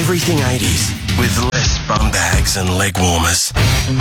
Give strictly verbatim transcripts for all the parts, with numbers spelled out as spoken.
everything eighties with less bum bags and leg warmers.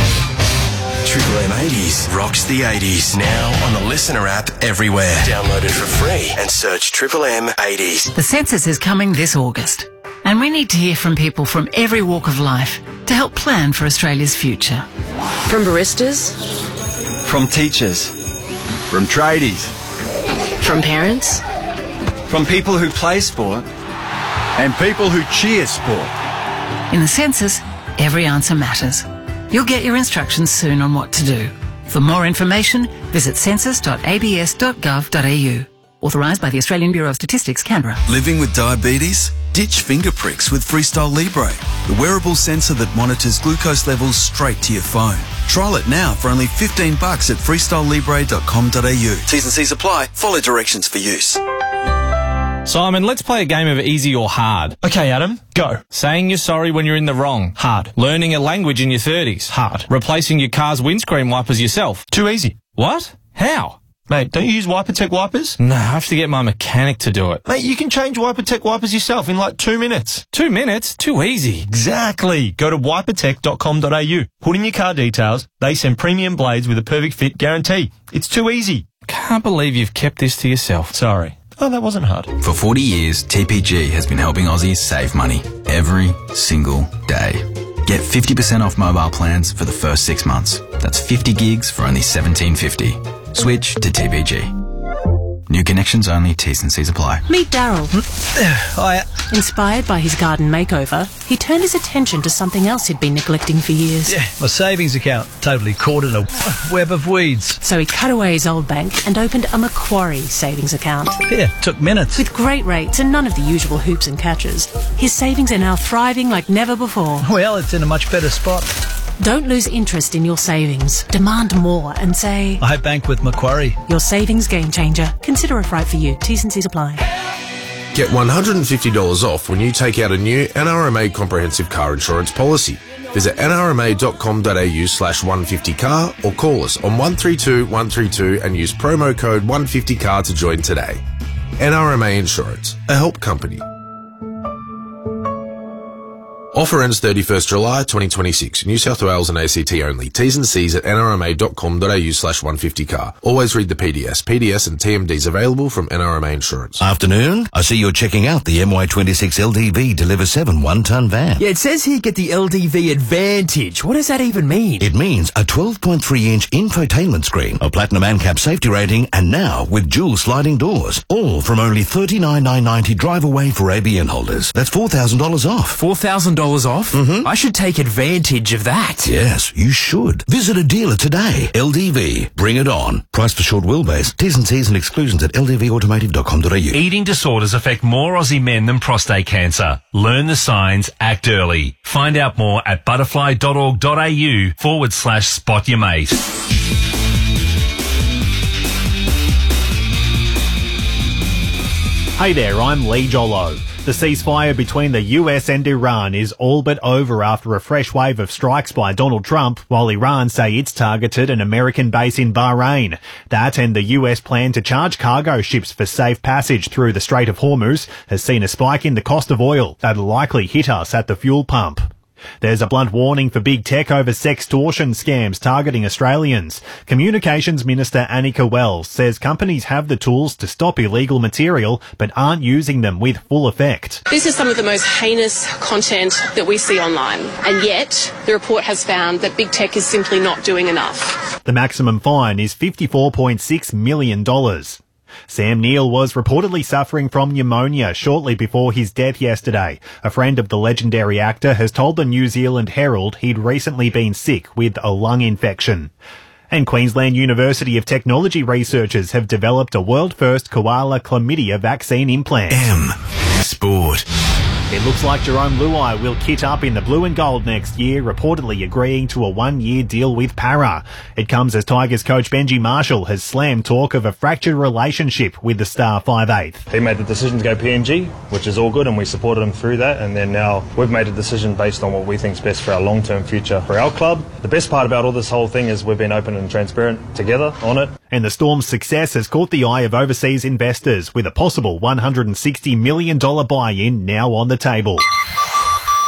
Triple M eighties rocks the eighties now on the Listener app everywhere. Download it for free and search Triple M eighties. The census is coming this August, and we need to hear from people from every walk of life to help plan for Australia's future. From baristas, from teachers, from tradies, from parents, from people who play sport, and people who cheer sport. In the census, every answer matters. You'll get your instructions soon on what to do. For more information, visit census dot a b s dot gov dot a u. Authorised by the Australian Bureau of Statistics, Canberra. Living with diabetes? Ditch finger pricks with Freestyle Libre, the wearable sensor that monitors glucose levels straight to your phone. Trial it now for only fifteen bucks at freestyle libre dot com dot a u. T's and C's apply. Follow directions for use. Simon, let's play a game of easy or hard. Okay, Adam, go. Saying you're sorry when you're in the wrong. Hard. Learning a language in your thirties. Hard. Replacing your car's windscreen wipers yourself. Too easy. What? How? Mate, don't you use WiperTech wipers? No, I have to get my mechanic to do it. Mate, you can change WiperTech wipers yourself in like two minutes. Two minutes? Too easy. Exactly. Go to wipertech dot com dot a u. Put in your car details. They send premium blades with a perfect fit guarantee. It's too easy. Can't believe you've kept this to yourself. Sorry. Oh, that wasn't hard. For forty years, T P G has been helping Aussies save money every single day. Get fifty percent off mobile plans for the first six months. That's fifty gigs for only seventeen fifty. Switch to T P G. New connections only, T's and C's apply. Meet Daryl. Hi. Inspired by his garden makeover, he turned his attention to something else he'd been neglecting for years. Yeah, my savings account. Totally caught in a web of weeds. So he cut away his old bank and opened a Macquarie savings account. Yeah, took minutes. With great rates and none of the usual hoops and catches, his savings are now thriving like never before. Well, it's in a much better spot. Don't lose interest in your savings. Demand more and say, I bank with Macquarie. Your savings game changer. Consider if right for you. T's and C's apply. Get one hundred fifty dollars off when you take out a new N R M A comprehensive car insurance policy. Visit n r m a dot com dot a u slash one fifty car or call us on one three two one three two and use promo code one fifty car to join today. N R M A Insurance, a help company. Offer ends thirty-first July twenty twenty-six. New South Wales and A C T only. T's and C's at n r m a dot com dot a u slash one fifty car. Always read the P D S. P D S and T M Ds available from N R M A Insurance. Afternoon. I see you're checking out the M Y twenty-six L D V Deliver seven one-ton van. Yeah, it says here get the L D V Advantage. What does that even mean? It means a twelve point three inch infotainment screen, a platinum ANCAP safety rating, and now with dual sliding doors. All from only thirty-nine thousand nine hundred ninety dollars drive away for A B N holders. That's four thousand dollars off. four thousand dollars off? Mm-hmm. I should take advantage of that. Yes, you should. Visit a dealer today. L D V. Bring it on. Price for short wheelbase. T's and C's and exclusions at l d v automotive dot com dot a u. Eating disorders affect more Aussie men than prostate cancer. Learn the signs, act early. Find out more at butterfly dot org dot a u forward slash spot your mate. Hey there, I'm Lee Jollo. The ceasefire between the U S and Iran is all but over after a fresh wave of strikes by Donald Trump, while Iran say it's targeted an American base in Bahrain. That and the U S plan to charge cargo ships for safe passage through the Strait of Hormuz has seen a spike in the cost of oil that'll likely hit us at the fuel pump. There's a blunt warning for big tech over sextortion scams targeting Australians. Communications Minister Annika Wells says companies have the tools to stop illegal material but aren't using them with full effect. This is some of the most heinous content that we see online, and yet the report has found that big tech is simply not doing enough. The maximum fine is fifty-four point six million dollars. Sam Neill was reportedly suffering from pneumonia shortly before his death yesterday. A friend of the legendary actor has told the New Zealand Herald he'd recently been sick with a lung infection. And Queensland University of Technology researchers have developed a world-first koala chlamydia vaccine implant. M. Sport. It looks like Jerome Luai will kit up in the blue and gold next year, reportedly agreeing to a one-year deal with Para. It comes as Tigers coach Benji Marshall has slammed talk of a fractured relationship with the star five eighth. He made the decision to go P N G, which is all good, and we supported him through that, and then now we've made a decision based on what we think is best for our long-term future for our club. The best part about all this whole thing is we've been open and transparent together on it. And the Storm's success has caught the eye of overseas investors, with a possible one hundred sixty million dollars buy-in now on the table.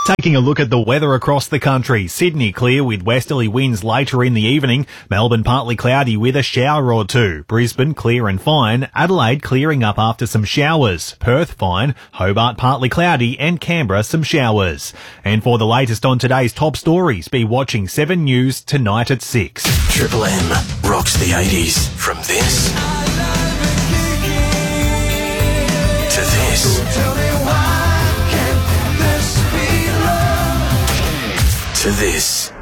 Taking a look at the weather across the country. Sydney clear with westerly winds later in the evening. Melbourne partly cloudy with a shower or two. Brisbane clear and fine. Adelaide clearing up after some showers. Perth fine. Hobart partly cloudy and Canberra some showers. And for the latest on today's top stories, be watching seven News tonight at six. Triple M rocks the eighties. From this to this. To this.